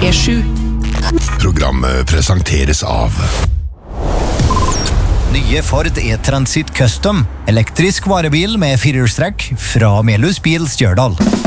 P7. Programmet presenteres av Nye Ford E-Transit Custom, elektrisk varebil med firehjulstrekk fra Melhus Bil Stjørdal.